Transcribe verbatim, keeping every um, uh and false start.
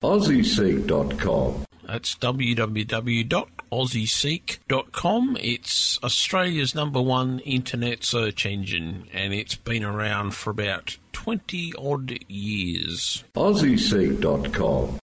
aussie seek dot com. That's w w w dot aussie seek dot com. It's Australia's number one internet search engine, and it's been around for about twenty odd years. aussie seek dot com.